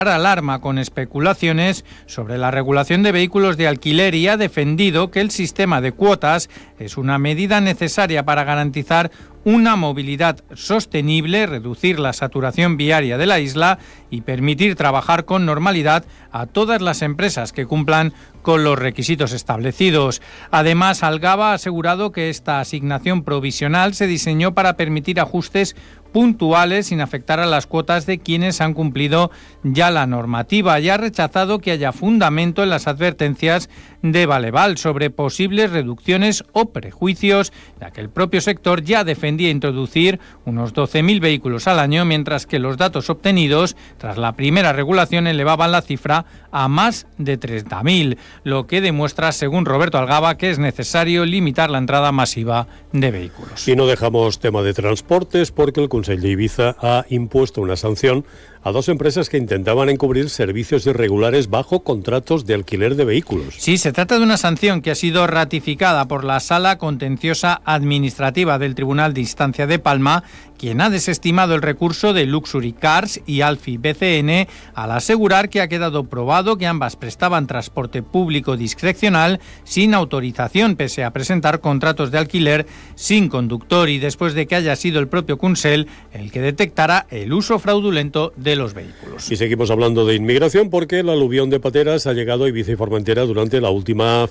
alarma con especulaciones sobre la regulación de vehículos de alquiler y ha defendido que el sistema de cuotas es una medida necesaria para garantizar una movilidad sostenible, reducir la saturación viaria de la isla y permitir trabajar con normalidad a todas las empresas que cumplan con los requisitos establecidos. Además, Algaba ha asegurado que esta asignación provisional se diseñó para permitir ajustes puntuales sin afectar a las cuotas de quienes han cumplido ya la normativa y ha rechazado que haya fundamento en las advertencias de Valeval sobre posibles reducciones o prejuicios, ya que el propio sector ya defendía introducir unos 12.000 vehículos al año, mientras que los datos obtenidos tras la primera regulación elevaban la cifra a más de 30.000, lo que demuestra, según Roberto Algaba, que es necesario limitar la entrada masiva de vehículos. Y no dejamos tema de transportes porque el Consell de Ibiza ha impuesto una sanción a 2 empresas que intentaban encubrir servicios irregulares bajo contratos de alquiler de vehículos. Sí, se trata de una sanción que ha sido ratificada por la Sala Contenciosa Administrativa del Tribunal de Instancia de Palma, quien ha desestimado el recurso de Luxury Cars y Alfie BCN al asegurar que ha quedado probado que ambas prestaban transporte público discrecional sin autorización, pese a presentar contratos de alquiler sin conductor, y después de que haya sido el propio Consell el que detectara el uso fraudulento de los vehículos. Y seguimos hablando de inmigración porque el aluvión de pateras ha llegado a Ibiza y Formentera durante el último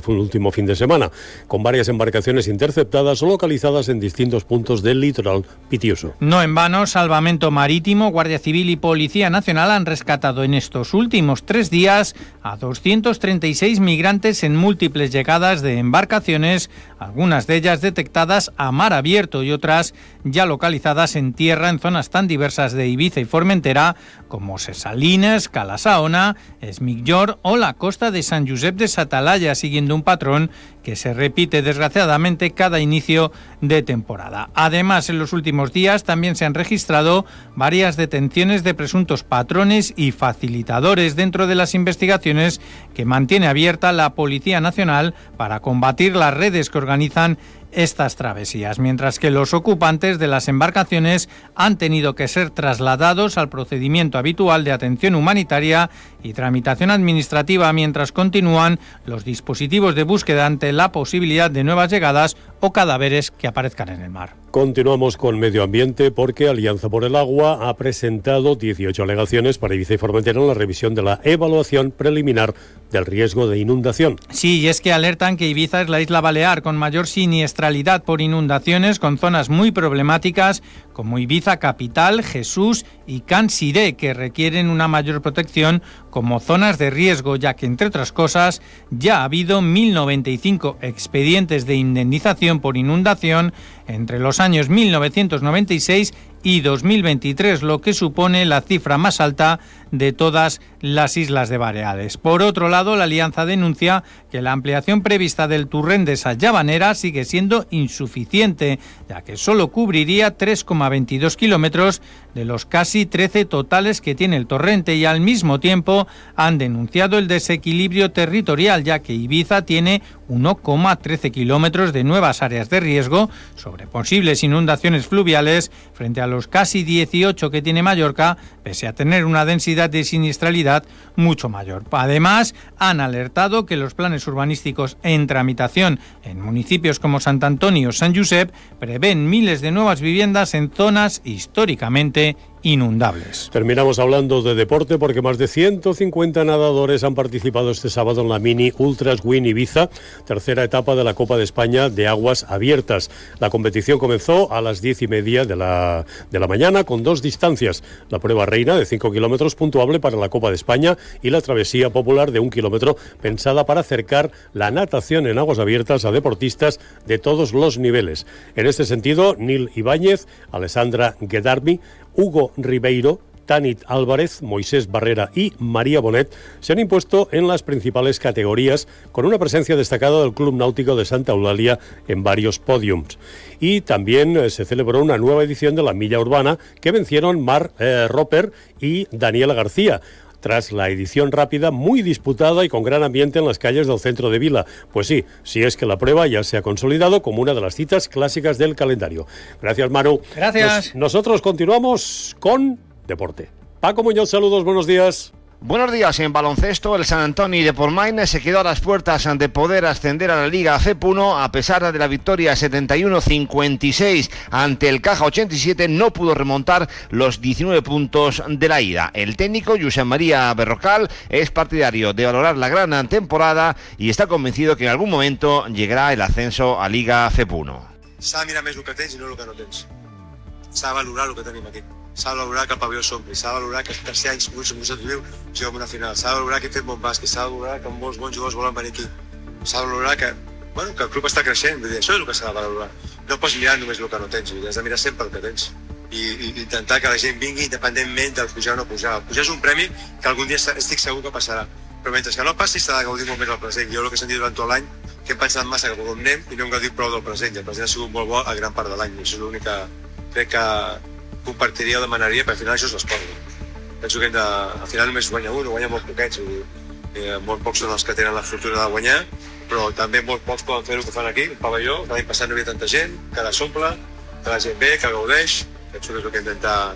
fin de semana, con varias embarcaciones interceptadas o localizadas en distintos puntos del litoral pitioso. No en vano, Salvamento Marítimo, Guardia Civil y Policía Nacional han rescatado en estos últimos 3 días a 236 migrantes en múltiples llegadas de embarcaciones, algunas de ellas detectadas a mar abierto y otras ya localizadas en tierra en zonas tan diversas de Ibiza y Formentera como Ses Salines, Cala Saona, Es Migjorn o la costa de Sant Josep de sa Talaia, siguiendo un patrón que se repite desgraciadamente cada inicio de temporada. Además, en los últimos días también se han registrado varias detenciones de presuntos patrones y facilitadores dentro de las investigaciones que mantiene abierta la Policía Nacional para combatir las redes que organizan estas travesías, mientras que los ocupantes de las embarcaciones han tenido que ser trasladados al procedimiento habitual de atención humanitaria y tramitación administrativa, mientras continúan los dispositivos de búsqueda ante la posibilidad de nuevas llegadas o cadáveres que aparezcan en el mar. Continuamos con medio ambiente porque Alianza por el Agua ha presentado 18 alegaciones para Ibiza y Formentera en la revisión de la evaluación preliminar del riesgo de inundación. Sí, y es que alertan que Ibiza es la isla balear con mayor siniestralidad por inundaciones, con zonas muy problemáticas como Ibiza Capital, Jesús y Can Siré, que requieren una mayor protección como zonas de riesgo, ya que, entre otras cosas, ya ha habido 1.095 expedientes de indemnización por inundación entre los años 1996 y 2023, lo que supone la cifra más alta de todas las Islas de Baleares. Por otro lado, la Alianza denuncia que la ampliación prevista del Turrent de Sallavanera sigue siendo insuficiente, ya que solo cubriría 3,22 kilómetros de los casi 13 totales que tiene el torrente, y al mismo tiempo han denunciado el desequilibrio territorial, ya que Ibiza tiene 1,13 kilómetros de nuevas áreas de riesgo sobre posibles inundaciones fluviales frente a los casi 18 que tiene Mallorca, pese a tener una densidad de siniestralidad mucho mayor. Además, han alertado que los planes urbanísticos en tramitación en municipios como Sant Antonio o Sant Josep prevén miles de nuevas viviendas en zonas históricamente inundables. Terminamos hablando de deporte porque más de 150 nadadores han participado este sábado en la Mini Ultras Win Ibiza, tercera etapa de la Copa de España de aguas abiertas. La competición comenzó a las 10:30 de la mañana con 2 distancias: la prueba reina de 5 kilómetros, puntuable para la Copa de España, y la travesía popular de 1 kilómetro, pensada para acercar la natación en aguas abiertas a deportistas de todos los niveles. En este sentido, Nil Ibáñez, Alessandra Guedarmi, Hugo Ribeiro, Tanit Álvarez, Moisés Barrera y María Bonet se han impuesto en las principales categorías, con una presencia destacada del Club Náutico de Santa Eulalia en varios podiums. Y también se celebró una nueva edición de la Milla Urbana, que vencieron Mar Roper y Daniela García, tras la edición rápida muy disputada y con gran ambiente en las calles del centro de Vila. Pues sí, si es que la prueba ya se ha consolidado como una de las citas clásicas del calendario. Gracias, Manu. Gracias. Nosotros continuamos con deporte. Paco Muñoz, saludos, buenos días. Buenos días. En baloncesto, el San Antoni de Portmany se quedó a las puertas de poder ascender a la Liga FEP1 a pesar de la victoria 71-56 ante el Caja 87. No pudo remontar los 19 puntos de la ida. El técnico Josep María Berrocal es partidario de valorar la gran temporada y está convencido que en algún momento llegará el ascenso a Liga FEP1. S'ha de mirar més el que tens i no el que no tens. S'ha de valorar el que tenim aquí. S'ha de valorar que el pavelló s'ompli, s'ha de valorar que els tercer anys consecutiu juguem una final, s'ha de valorar que fem bon bàsquet, s'ha de valorar que molts bons jugadors volen venir aquí, s'ha de valorar que el club està creixent, vull dir, això és el que s'ha de valorar. No pots mirar només el que no tens, has de mirar sempre el que tens i intentar que la gent vingui independentment del pujar o no pujar. Pujar és un premi que algun dia estic segur que passarà, però mentre que no passi s'ha de gaudir molt més del present. Jo el que he sentit durant tot l'any que hem pensat massa que com anem i no hem gaudit prou del present, i el present ha sigut molt bo a gran part de l'any, i això és l'únic que crec que compartiria o demanaria, perquè al final això és l'esport. Penso que al final només guanya un, o guanya molt poquets, molt pocs són els que tenen la fortuna de guanyar, però també molt pocs poden fer el que fan aquí, el pavelló, que l'any passat no hi havia tanta gent, que ara s'omple, que la gent ve, que gaudeix. Penso que és el que intenta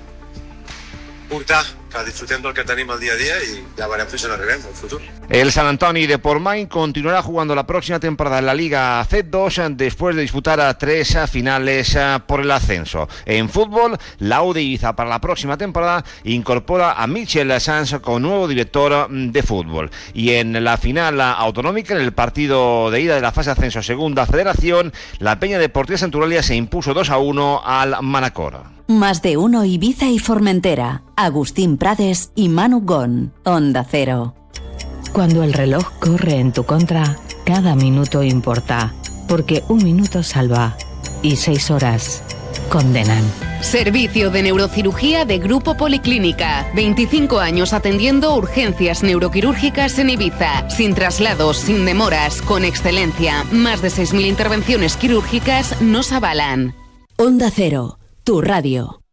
portar, que disfrutem del que tenim el día a día y ya veremos si arribem en el futuro. El San Antoni de Portmany continuará jugando la próxima temporada en la Liga FEP2 después de disputar 3 finales por el ascenso. En fútbol, la U de Ibiza para la próxima temporada incorpora a Michel Sanz como nuevo director de fútbol. Y en la final autonómica, en el partido de ida de la fase de ascenso Segunda Federación, la Peña Deportiva Santuralia se impuso 2-1 al Manacor. Más de uno Ibiza y Formentera. Agustín Prades y Manu Gon. Onda Cero. Cuando el reloj corre en tu contra, cada minuto importa, porque 1 minuto salva y 6 horas condenan. Servicio de neurocirugía de Grupo Policlínica. 25 años atendiendo urgencias neuroquirúrgicas en Ibiza. Sin traslados, sin demoras, con excelencia. Más de 6.000 intervenciones quirúrgicas nos avalan. Onda Cero, tu radio.